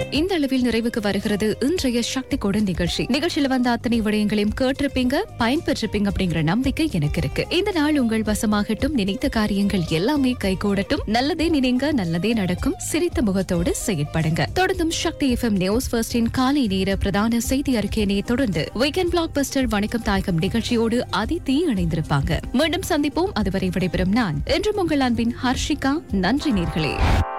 இந்த அளவில் நிறைவுக்கு வருகிறது இன்றைய சக்தி கொடு நிகழ்ச்சியில வந்த அத்தனை விடயங்களையும் கேட்டிருப்பீங்க, பயன்பெற்றிருப்பீங்க அப்படிங்கிற நம்பிக்கை எனக்கு இருக்கு. இந்த நாள் உங்கள் வசமாகட்டும், நினைத்த காரியங்கள் எல்லாமே கைகூடட்டும், நல்லதே நினைங்க, நல்லதே நடக்கும், சிரித்த முகத்தோடு செயற்படுங்க. தொடர்ந்தும் சக்தி FM நியூஸ் ஃபர்ஸ்டின் காலை நேர பிரதான செய்தி அறிக்கையினை தொடர்ந்து வீக்கெண்ட் பிளாக் பஸ்டர் வணக்கம் தாயகம் நிகழ்ச்சியோடு அதித்தி இணைந்திருப்பாங்க. மீண்டும் சந்திப்போம். அதுவரை விடைபெறும் நான் என்றும் உங்கள் அன்பின் ஹர்ஷிகா. நன்றி நேர்களே.